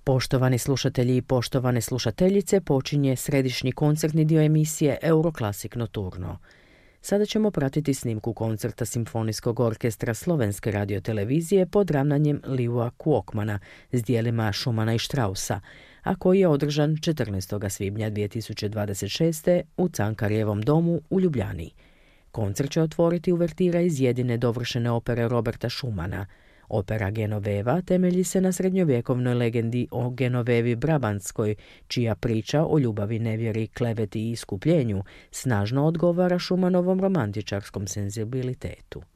Poštovani slušatelji i poštovane slušateljice, počinje središnji koncertni dio emisije Euroclassic Nocturno. Sada ćemo pratiti snimku koncerta Simfonijskog orkestra Slovenske radiotelevizije pod ravnanjem Liua Kuokmana s dijelima Schumana i Straussa, a koji je održan 14. svibnja 2026. u Cankarjevom domu u Ljubljani. Koncert će otvoriti uvertira iz jedine dovršene opere Roberta Schumana. Opera Genoveva temelji se na srednjovjekovnoj legendi o Genovevi Brabantskoj, čija priča o ljubavi, nevjeri, kleveti i iskupljenju snažno odgovara Schumanovom romantičarskom senzibilitetu.